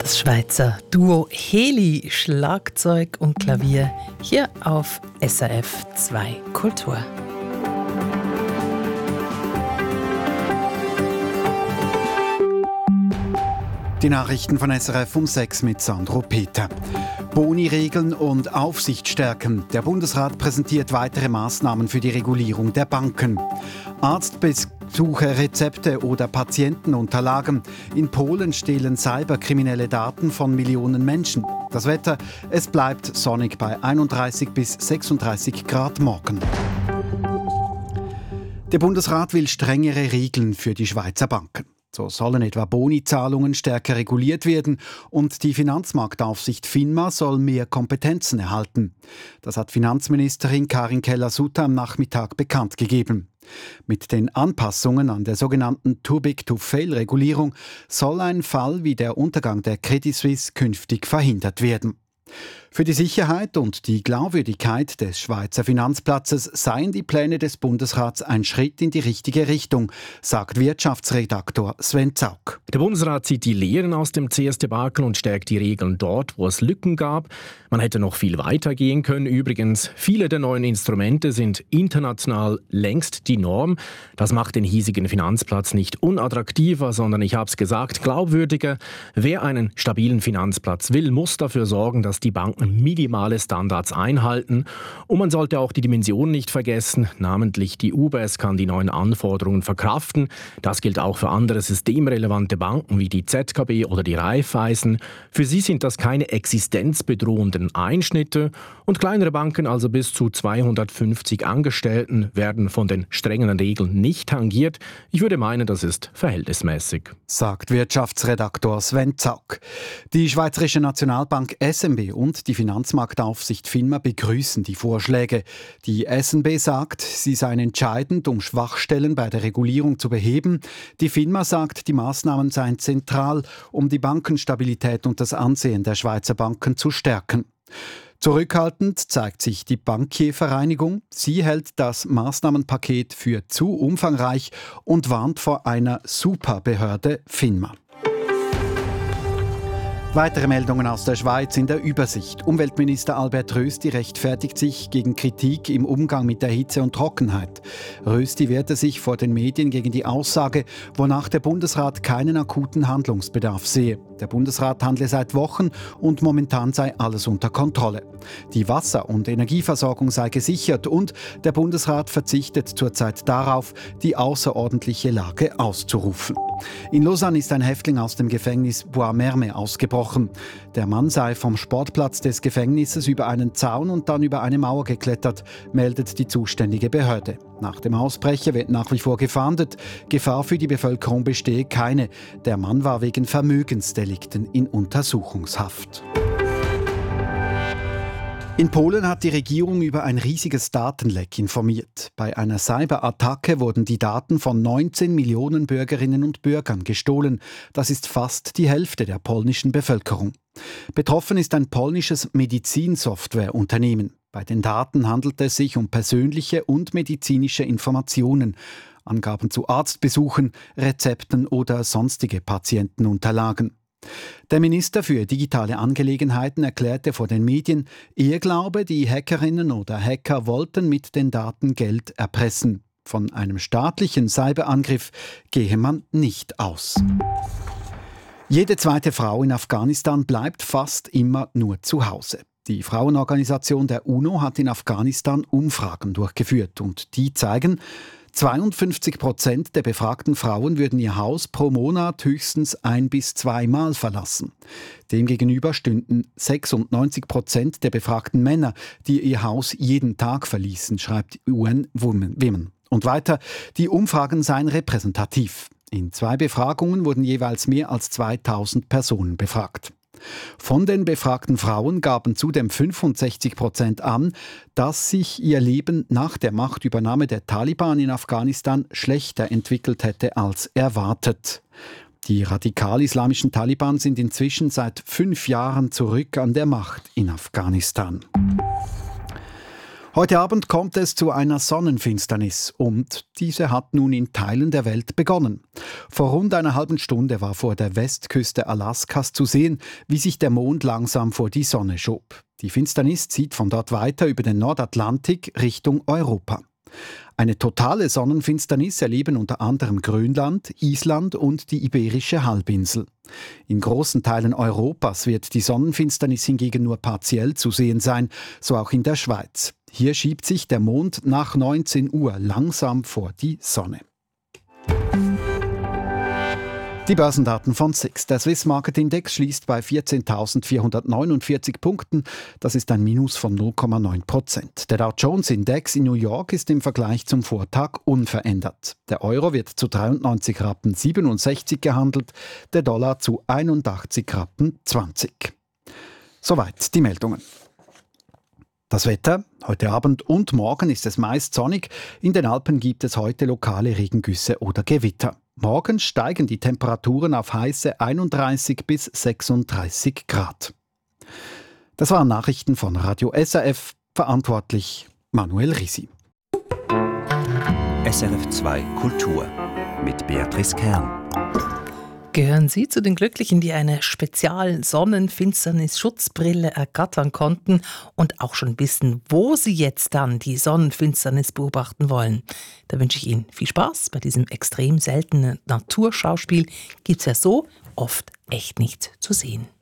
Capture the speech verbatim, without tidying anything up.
Das Schweizer Duo Heli, Schlagzeug und Klavier, hier auf S R F zwei Kultur. Die Nachrichten von S R F um sechs mit Sandro Peter. Boni-Regeln und Aufsicht stärken. Der Bundesrat präsentiert weitere Maßnahmen für die Regulierung der Banken. Arztbesuche, Rezepte oder Patientenunterlagen. In Polen stehlen Cyberkriminelle Daten von Millionen Menschen. Das Wetter, es bleibt sonnig bei einunddreißig bis sechsunddreißig Grad morgen. Der Bundesrat will strengere Regeln für die Schweizer Banken. So sollen etwa Bonizahlungen stärker reguliert werden und die Finanzmarktaufsicht FINMA soll mehr Kompetenzen erhalten. Das hat Finanzministerin Karin Keller-Sutter am Nachmittag bekannt gegeben. Mit den Anpassungen an der sogenannten Too-Big-to-Fail-Regulierung soll ein Fall wie der Untergang der Credit Suisse künftig verhindert werden. Für die Sicherheit und die Glaubwürdigkeit des Schweizer Finanzplatzes seien die Pläne des Bundesrats ein Schritt in die richtige Richtung, sagt Wirtschaftsredaktor Sven Zaug. Der Bundesrat zieht die Lehren aus dem C S-Debakel und stärkt die Regeln dort, wo es Lücken gab. Man hätte noch viel weiter gehen können. Übrigens, viele der neuen Instrumente sind international längst die Norm. Das macht den hiesigen Finanzplatz nicht unattraktiver, sondern, ich habe es gesagt, glaubwürdiger. Wer einen stabilen Finanzplatz will, muss dafür sorgen, dass die Banken minimale Standards einhalten. Und man sollte auch die Dimension nicht vergessen, namentlich die U B S kann die neuen Anforderungen verkraften. Das gilt auch für andere systemrelevante Banken wie die Z K B oder die Raiffeisen. Für sie sind das keine existenzbedrohenden Einschnitte und kleinere Banken, also bis zu zweihundertfünfzig Angestellten, werden von den strengen Regeln nicht tangiert. Ich würde meinen, das ist verhältnismäßig, sagt Wirtschaftsredaktor Sven Zaug. Die Schweizerische Nationalbank S N B und die Finanzmarktaufsicht FINMA begrüßen die Vorschläge. Die S N B sagt, sie seien entscheidend, um Schwachstellen bei der Regulierung zu beheben. Die FINMA sagt, die Maßnahmen seien zentral, um die Bankenstabilität und das Ansehen der Schweizer Banken zu stärken. Zurückhaltend zeigt sich die Bankiervereinigung. Sie hält das Maßnahmenpaket für zu umfangreich und warnt vor einer Superbehörde FINMA. Weitere Meldungen aus der Schweiz in der Übersicht. Umweltminister Albert Rösti rechtfertigt sich gegen Kritik im Umgang mit der Hitze und Trockenheit. Rösti wehrte sich vor den Medien gegen die Aussage, wonach der Bundesrat keinen akuten Handlungsbedarf sehe. Der Bundesrat handle seit Wochen und momentan sei alles unter Kontrolle. Die Wasser- und Energieversorgung sei gesichert und der Bundesrat verzichtet zurzeit darauf, die außerordentliche Lage auszurufen. In Lausanne ist ein Häftling aus dem Gefängnis Bois-Merme ausgebrochen. Der Mann sei vom Sportplatz des Gefängnisses über einen Zaun und dann über eine Mauer geklettert, meldet die zuständige Behörde. Nach dem Ausbrecher wird nach wie vor gefahndet. Gefahr für die Bevölkerung bestehe keine. Der Mann war wegen Vermögensdelikten in Untersuchungshaft. In Polen hat die Regierung über ein riesiges Datenleck informiert. Bei einer Cyberattacke wurden die Daten von neunzehn Millionen Bürgerinnen und Bürgern gestohlen. Das ist fast die Hälfte der polnischen Bevölkerung. Betroffen ist ein polnisches Medizinsoftwareunternehmen. Bei den Daten handelt es sich um persönliche und medizinische Informationen, Angaben zu Arztbesuchen, Rezepten oder sonstige Patientenunterlagen. Der Minister für digitale Angelegenheiten erklärte vor den Medien, er glaube, die Hackerinnen oder Hacker wollten mit den Daten Geld erpressen. Von einem staatlichen Cyberangriff gehe man nicht aus. Jede zweite Frau in Afghanistan bleibt fast immer nur zu Hause. Die Frauenorganisation der UNO hat in Afghanistan Umfragen durchgeführt und die zeigen, zweiundfünfzig Prozent der befragten Frauen würden ihr Haus pro Monat höchstens ein- bis zweimal verlassen. Demgegenüber stünden sechsundneunzig Prozent der befragten Männer, die ihr Haus jeden Tag verließen, schreibt U N Women. Und weiter, die Umfragen seien repräsentativ. In zwei Befragungen wurden jeweils mehr als zweitausend Personen befragt. Von den befragten Frauen gaben zudem fünfundsechzig Prozent an, dass sich ihr Leben nach der Machtübernahme der Taliban in Afghanistan schlechter entwickelt hätte als erwartet. Die radikal-islamischen Taliban sind inzwischen seit fünf Jahren zurück an der Macht in Afghanistan. Heute Abend kommt es zu einer Sonnenfinsternis und diese hat nun in Teilen der Welt begonnen. Vor rund einer halben Stunde war vor der Westküste Alaskas zu sehen, wie sich der Mond langsam vor die Sonne schob. Die Finsternis zieht von dort weiter über den Nordatlantik Richtung Europa. Eine totale Sonnenfinsternis erleben unter anderem Grönland, Island und die Iberische Halbinsel. In großen Teilen Europas wird die Sonnenfinsternis hingegen nur partiell zu sehen sein, so auch in der Schweiz. Hier schiebt sich der Mond nach neunzehn Uhr langsam vor die Sonne. Die Börsendaten von S I X. Der Swiss Market Index schließt bei vierzehntausendvierhundertneunundvierzig Punkten. Das ist ein Minus von null Komma neun Prozent. Der Dow Jones Index in New York ist im Vergleich zum Vortag unverändert. Der Euro wird zu dreiundneunzig Rappen siebenundsechzig gehandelt, der Dollar zu einundachtzig Rappen zwanzig. Soweit die Meldungen. Das Wetter. Heute Abend und morgen ist es meist sonnig. In den Alpen gibt es heute lokale Regengüsse oder Gewitter. Morgen steigen die Temperaturen auf heiße einunddreißig bis sechsunddreißig Grad. Das waren Nachrichten von Radio S R F, verantwortlich Manuel Risi. S R F zwei Kultur mit Beatrice Kern. Gehören Sie zu den Glücklichen, die eine Spezial-Sonnenfinsternis-Schutzbrille ergattern konnten und auch schon wissen, wo Sie jetzt dann die Sonnenfinsternis beobachten wollen? Da wünsche ich Ihnen viel Spaß bei diesem extrem seltenen Naturschauspiel. Gibt es ja so oft echt nicht zu sehen.